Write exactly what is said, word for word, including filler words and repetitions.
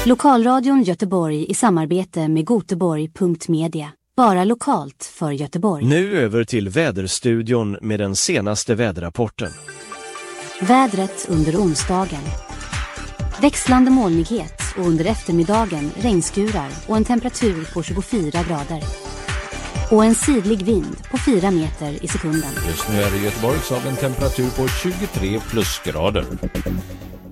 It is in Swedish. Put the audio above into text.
Lokalradion Göteborg i samarbete med Göteborg punkt media. Bara lokalt för Göteborg. Nu över till väderstudion med den senaste väderrapporten. Vädret under onsdagen. Växlande molnighet och under eftermiddagen regnskurar och en temperatur på tjugofyra grader. Och en sydlig vind på fyra meter i sekunden. Just nu är det i Göteborg så har vi en temperatur på tjugotre plusgrader.